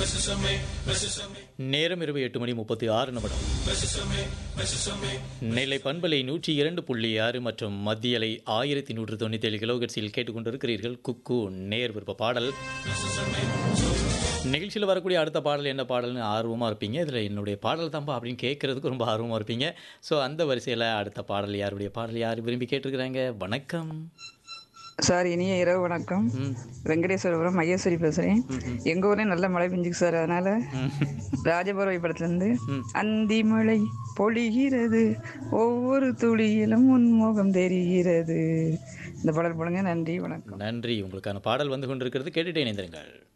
நேரம் இரவு 8:36. நெல்லை பண்பலை 102.6 மற்றும் மத்தியலை 1197 கிலோஹெர்ட்ஸில் கேட்டுக்கொண்டிருக்கிறீர்கள். குக்கு நேர் விருப்ப பாடல் நிகழ்ச்சியில் வரக்கூடிய அடுத்த பாடல் என்ன பாடல்னு ஆர்வமாக இருப்பீங்க. இதில் என்னுடைய பாடல் தான்ப்பா அப்படின்னு கேட்குறதுக்கு ரொம்ப ஆர்வமாக இருப்பீங்க. ஸோ அந்த வரிசையில் அடுத்த பாடல் யாருடைய பாடல் யார் விரும்பி கேட்டிருக்கிறாங்க? வணக்கம் சார், இனிய இரவு வணக்கம். வெங்கடேஸ்வரபுரம் மையேஸ்வரி பேசுகிறேன். எங்கள் ஊரே நல்ல மழை பெஞ்சுக்கு சார். அதனால் ராஜபுரவை படத்துலேருந்து அந்தி மழை பொழிகிறது, ஒவ்வொரு துளியிலும் உன்முகம் தெரிகிறது, இந்த பாடல் போடுங்க. நன்றி, வணக்கம். நன்றி. உங்களுக்கான பாடல் வந்து கொண்டிருக்கிறது. கேட்டுட்டே இணைந்திருங்கள்.